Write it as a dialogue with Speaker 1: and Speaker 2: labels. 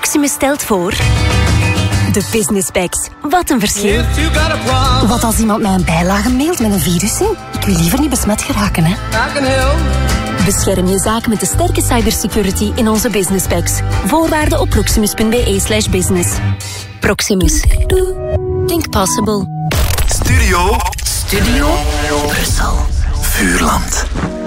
Speaker 1: Proximus stelt voor... De Business Packs. Wat een verschil.
Speaker 2: Wat als iemand mij een bijlage mailt met een virus in? Ik wil liever niet besmet geraken, hè.
Speaker 1: Bescherm je zaak met de sterke cybersecurity in onze Business Packs. Voorwaarden op proximus.be/business. Proximus. Think possible.
Speaker 3: Studio Brussel. Vuurland.